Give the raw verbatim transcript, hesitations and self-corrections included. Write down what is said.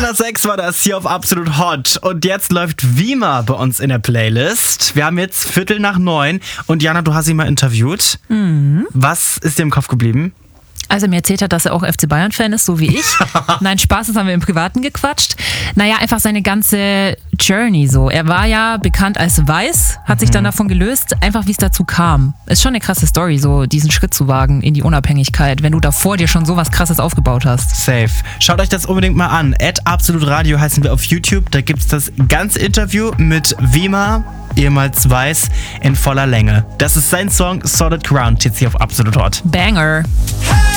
Unter sechs war das hier auf Absolut Hot. Und jetzt läuft Wima bei uns in der Playlist. Wir haben jetzt Viertel nach neun. Und Jana, du hast ihn mal interviewt. Mhm. Was ist dir im Kopf geblieben? Also mir erzählt hat, dass er auch F C Bayern-Fan ist, so wie ich. Nein, Spaß, das haben wir im Privaten gequatscht. Naja, einfach seine ganze Journey so. Er war ja bekannt als Weiß, hat sich dann davon gelöst, einfach wie es dazu kam. Ist schon eine krasse Story, so diesen Schritt zu wagen in die Unabhängigkeit, wenn du davor dir schon sowas Krasses aufgebaut hast. Safe. Schaut euch das unbedingt mal an. at Absolut Radio heißen wir auf YouTube. Da gibt's das ganze Interview mit Wima, ehemals Weiß, in voller Länge. Das ist sein Song Solid Ground, jetzt hier auf Absolut Hot. Banger. Hey!